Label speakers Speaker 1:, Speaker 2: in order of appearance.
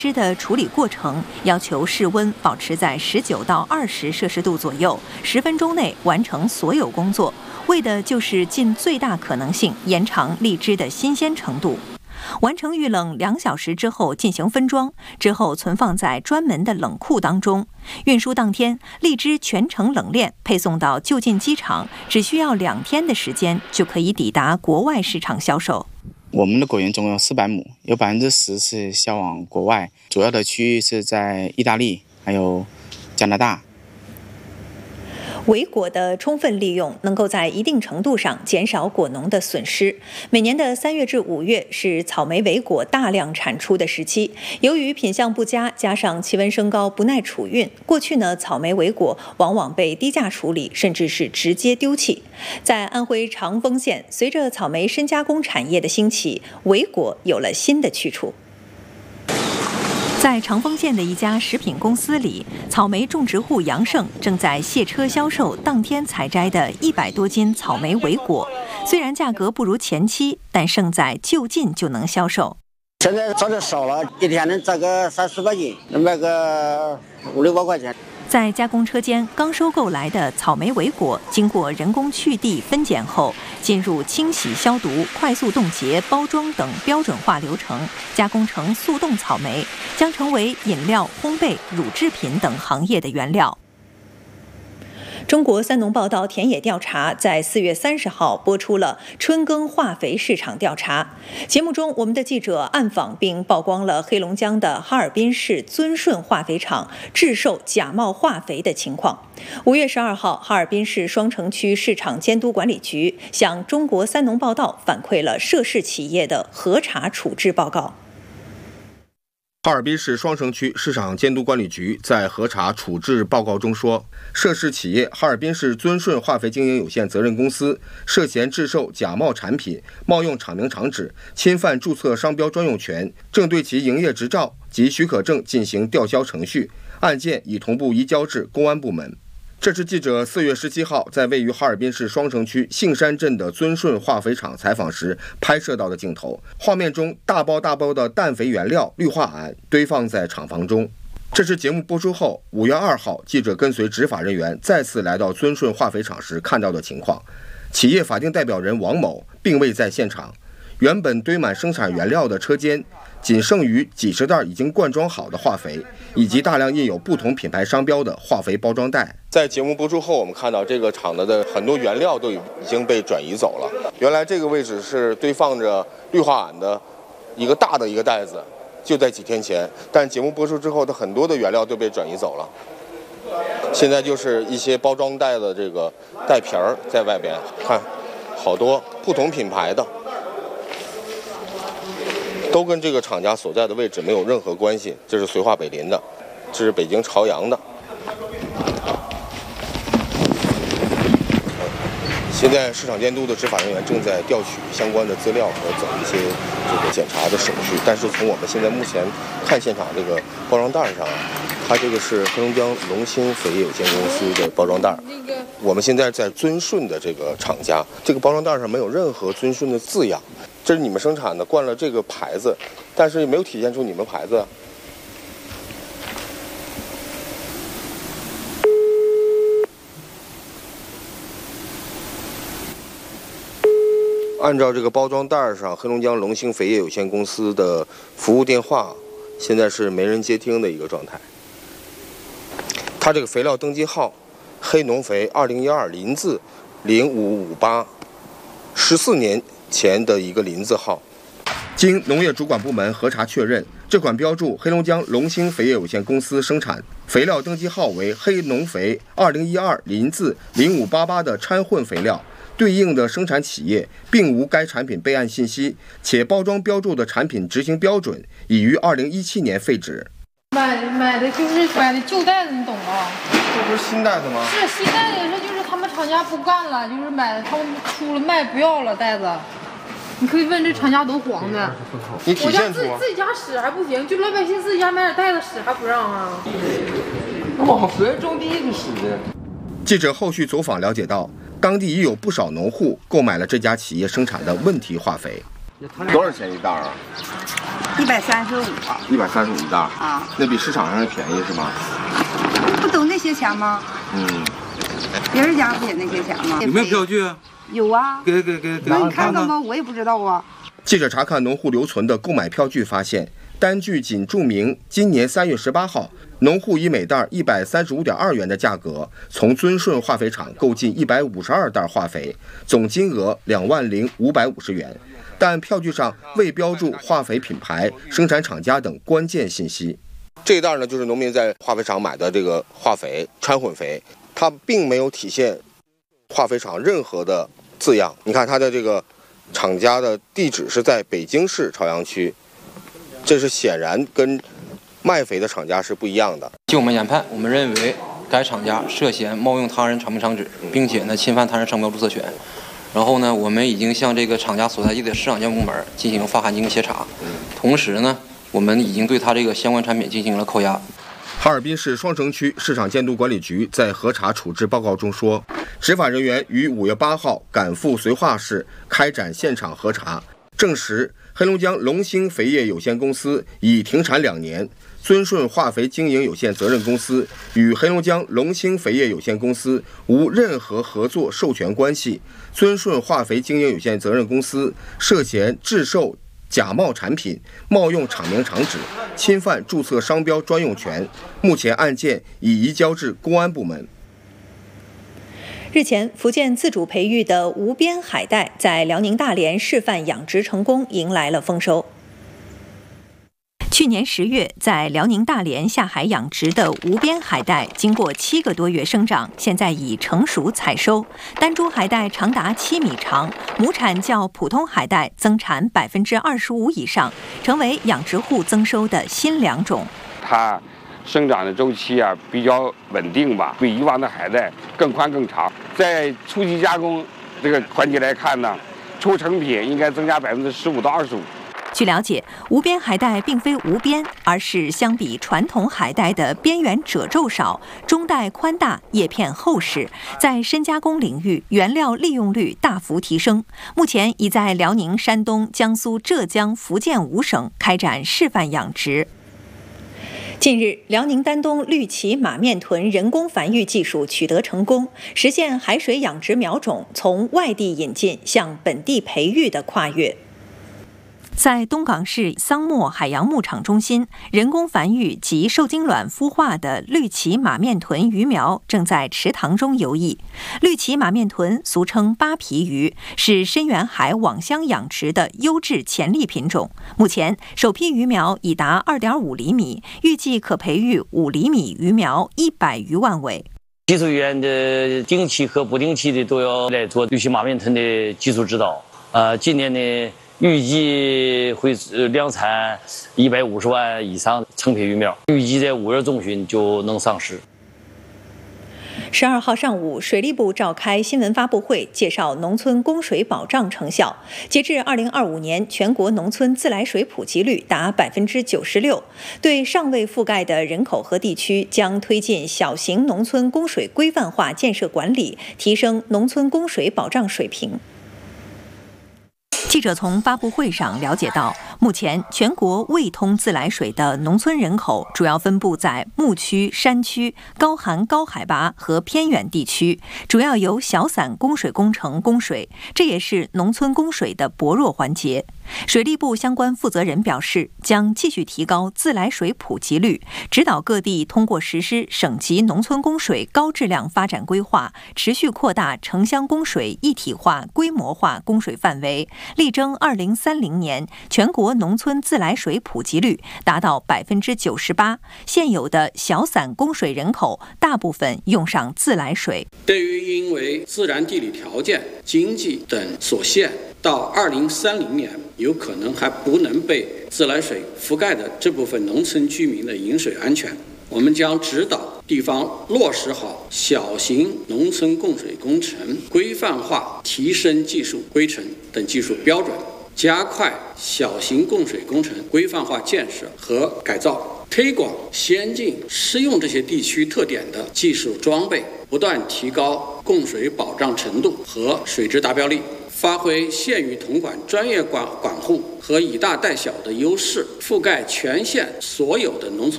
Speaker 1: 汁的处理过程要求室温保持在19到20摄氏度左右，10分钟内完成所有工作，为的就是尽最大可能性延长荔枝的新鲜程度。完成预冷2小时之后进行分装，之后存放在专门的冷库当中。运输当天，荔枝全程冷链配送到就近机场，只需要2天的时间就可以抵达国外市场销售。
Speaker 2: 我们的果园总共有400亩，有10%是销往国外，主要的区域是在意大利还有加拿大。
Speaker 1: 苇果的充分利用能够在一定程度上减少果农的损失。每年的3月至5月是草莓苇果大量产出的时期，由于品相不佳，加上气温升高不耐储运，过去呢草莓苇果往往被低价处理，甚至是直接丢弃。在安徽长丰县，随着草莓深加工产业的兴起，苇果有了新的去处。在长丰县的一家食品公司里，草莓种植户杨胜正在卸车销售当天采摘的100多斤草莓苇果。虽然价格不如前期，但胜在就近就能销售。
Speaker 3: 现在做的少了，一天能摘个300-400斤，能卖个500-600块钱。
Speaker 1: 在加工车间刚收购来的草莓苇果，经过人工去蒂分拣后，进入清洗、消毒、快速冻结、包装等标准化流程，加工成速冻草莓，将成为饮料、烘焙、乳制品等行业的原料。中国三农报道田野调查在4月30号播出了春耕化肥市场调查。节目中，我们的记者暗访并曝光了黑龙江的哈尔滨市尊顺化肥厂制售假冒化肥的情况。5月12号，哈尔滨市双城区市场监督管理局向中国三农报道反馈了涉事企业的核查处置报告。
Speaker 4: 哈尔滨市双城区市场监督管理局在核查处置报告中说，涉事企业哈尔滨市尊顺化肥经营有限责任公司涉嫌制售假冒产品、冒用厂名厂址、侵犯注册商标专用权，正对其营业执照及许可证进行吊销程序，案件已同步移交至公安部门。这是记者4月17号在位于哈尔滨市双城区杏山镇的尊顺化肥厂采访时拍摄到的镜头。画面中，大包大包的氮肥原料氯化铵堆放在厂房中。这是节目播出后5月2号记者跟随执法人员再次来到尊顺化肥厂时看到的情况。企业法定代表人王某并未在现场，原本堆满生产原料的车间仅剩余几十袋已经灌装好的化肥，以及大量印有不同品牌商标的化肥包装袋。在节目播出后，我们看到这个厂的很多原料都已经被转移走了。原来这个位置是堆放着氯化铵的一个大的一个袋子，就在几天前，但节目播出之后，它很多的原料都被转移走了。现在就是一些包装袋的这个袋皮儿在外边，看好多不同品牌的。都跟这个厂家所在的位置没有任何关系。这是绥化北林的，这是北京朝阳的。现在市场监督的执法人员正在调取相关的资料和走一些这个检查的手续。但是从我们现在目前看现场这个包装袋上，它这个是黑龙江龙兴肥业有限公司的包装袋。我们现在在尊顺的这个厂家，这个包装袋上没有任何尊顺的字样。这是你们生产的，冠了这个牌子，但是没有体现出你们牌子。按照这个包装袋上黑龙江龙兴肥业有限公司的服务电话，现在是没人接听的一个状态。它这个肥料登记号，黑农肥2012林字0558，14年前的一个林字号。经农业主管部门核查确认，这款标注黑龙江龙兴肥业有限公司生产、肥料登记号为黑农肥2012林字0588的掺混肥料，对应的生产企业并无该产品备案信息，且包装标注的产品执行标准已于2017年废止。
Speaker 5: 买的就是买的旧袋子，你懂吗？
Speaker 4: 这不是新袋子吗？
Speaker 5: 是新袋子，这就是他们厂家不干了，就是买的他们出了卖不要了袋子。你可以问这厂家都黄的。
Speaker 4: 你体现出
Speaker 5: 我家自己家使还不行，就老百姓自己家买点袋子使还不让啊？
Speaker 6: 往河种地的使的。
Speaker 4: 记者后续走访了解到，当地已有不少农户购买了这家企业生产的问题化肥。
Speaker 6: 多少钱一袋啊？
Speaker 7: 135。
Speaker 4: 135一袋
Speaker 7: 啊？
Speaker 4: 那比市场上便宜是吗？
Speaker 7: 不都那些钱吗？别人家不也那些钱吗？
Speaker 6: 有没有票据啊？
Speaker 7: 有啊。
Speaker 6: 给，
Speaker 7: 那你看到吗？我也不知道啊。
Speaker 4: 记者查看农户留存的购买票据，发现单据仅注明今年3月18号，农户以每袋135.2元的价格从尊顺化肥厂购进152袋化肥，总金额20550元，但票据上未标注化肥品牌、生产厂家等关键信息。这一袋呢，就是农民在化肥厂买的这个化肥掺混肥，它并没有体现化肥厂任何的字样。你看它的这个厂家的地址是在北京市朝阳区，这是显然跟卖肥的厂家是不一样的。
Speaker 8: 经我们研判，我们认为该厂家涉嫌冒用他人产品厂址，并且呢侵犯他人商标注册权。然后呢，我们已经向这个厂家所在地的市场监管部门进行发函进行协查，同时呢，我们已经对他这个相关产品进行了扣押。
Speaker 4: 哈尔滨市双城区市场监督管理局在核查处置报告中说，执法人员于5月8号赶赴绥化市开展现场核查，证实黑龙江龙兴肥业有限公司已停产2年，尊顺化肥经营有限责任公司与黑龙江龙兴肥业有限公司无任何合作授权关系，尊顺化肥经营有限责任公司涉嫌制售假冒产品、冒用厂名厂址、侵犯注册商标专用权，目前案件已移交至公安部门。
Speaker 1: 日前，福建自主培育的无边海带在辽宁大连示范养殖成功，迎来了丰收。去年10月，在辽宁大连下海养殖的无边海带，经过7个多月生长，现在已成熟采收。单株海带长达7米长，亩产较普通海带增产25%以上，成为养殖户增收的新良种。
Speaker 9: 它生长的周期比较稳定吧，比以往的海带更宽更长。在初级加工这个环节来看呢，出成品应该增加15%到25%。
Speaker 1: 据了解，无边海带并非无边，而是相比传统海带的边缘褶皱少、中带宽大、叶片厚实，在深加工领域原料利用率大幅提升。目前已在辽宁、山东、江苏、浙江、福建5省开展示范养殖。近日，辽宁丹东绿鳍马面豚人工繁育技术取得成功，实现海水养殖苗种从外地引进向本地培育的跨越。在东港市桑墨海洋牧场中心，人工繁育及受精卵孵化的绿鳍马面豚鱼苗正在池塘中游弋。绿鳍马面豚俗称扒皮鱼，是深远海网箱养殖的优质潜力品种。目前，首批鱼苗已达2.5厘米，预计可培育5厘米鱼苗100余万尾。
Speaker 10: 技术员的定期和不定期的都要来做绿鳍马面豚的技术指导。今年呢，预计会量产150万以上成品鱼苗，预计在5月中旬就能上市。
Speaker 1: 12号上午，水利部召开新闻发布会，介绍农村供水保障成效。截至2025年，全国农村自来水普及率达96%。对尚未覆盖的人口和地区，将推进小型农村供水规范化建设管理，提升农村供水保障水平。记者从发布会上了解到，目前全国未通自来水的农村人口主要分布在牧区、山区、高寒高海拔和偏远地区，主要由小伞供水工程供水，这也是农村供水的薄弱环节。水利部相关负责人表示，将继续提高自来水普及率，指导各地通过实施省级农村供水高质量发展规划，持续扩大城乡供水一体化、规模化供水范围，力争2030年全国农村自来水普及率达到98%，现有的小伞供水人口大部分用上自来水。
Speaker 11: 对于因为自然地理条件、经济等所限，到2030年有可能还不能被自来水覆盖的这部分农村居民的饮水安全，我们将指导地方落实好小型农村供水工程规范化、提升技术规程等技术标准，加快小型供水工程规范化建设和改造，推广先进适用这些地区特点的技术装备，不断提高供水保障程度和水质达标率， 发挥县域统管专业管护和以大带小的优势，覆盖全县所有的农村